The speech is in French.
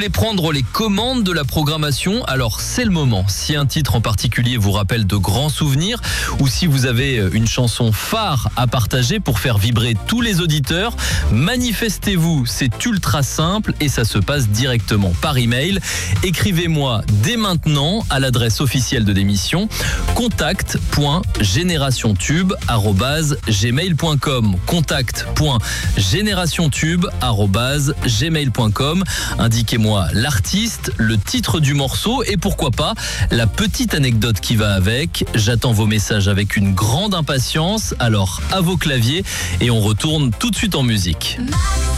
voulez prendre les commandes de la programmation? Alors c'est le moment. Si un titre en particulier vous rappelle de grands souvenirs ou si vous avez une chanson phare à partager pour faire vibrer tous les auditeurs, manifestez-vous. C'est ultra simple et ça se passe directement par email. Écrivez-moi dès maintenant à l'adresse officielle de l'émission contact.generationtube@gmail.com contact.generationtube@gmail.com. Indiquez-moi l'artiste, le titre du morceau et pourquoi pas la petite anecdote qui va avec. J'attends vos messages avec une grande impatience. Alors à vos claviers et on retourne tout de suite en musique.